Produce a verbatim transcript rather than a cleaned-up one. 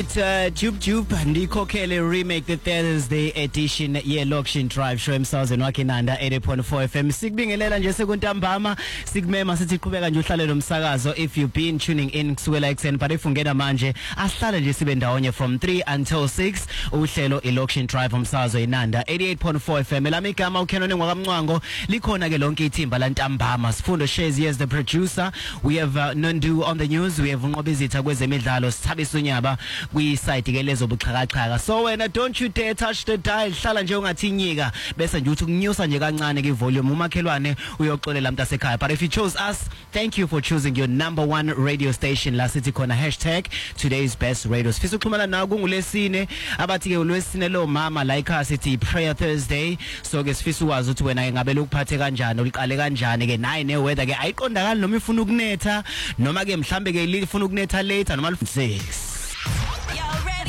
right, uh, Jube Jube ndikhokhele remake the Thursday edition ye Lokshin Drive show emsazweni wakhe Nanda eighty point four F M. Sikubingelela nje sekuntambama, sikumema sithi qhubeka nje uhlale nomsakazo if you've been tuning in kusukela ekseni, but if ungena manje asihlale nje sibe ndawonye from three until six uhlelo iLokshin Drive umsazwe iNanda eighty-eight point four F M. Lami igama uKenone ngwakamncwango, likhona ke lonke ithimba lantambama. Sifundo Shazi as the producer, we have uh, Nondu on the news, we have Ngobizitha kwezemidlalo, Sithabisa uNyaba kwi site ke lezo buxhakaxhaka. So wena don't you dare touch the dial, hlala nje ungathinyika bese nje uthi ukunyusa nje kancane ke volume umakhelwane uyoxolela mntasekhaya. But if you chose us, thank you for choosing your number one radio station. La sithi khona hashtag today's best radios. Fisa uxhumana nawe kungulesine abathi ke ulwesine lo mama like us sithi prayer Thursday. So ke sifisa ukwazi ukuthi wena ngabe lokuphathe kanjani, uliqale kanjani ke nayi ne weather ke ayiqondakali noma ifuna ukunetha noma ke mhlambe ke ifuna ukunetha later noma six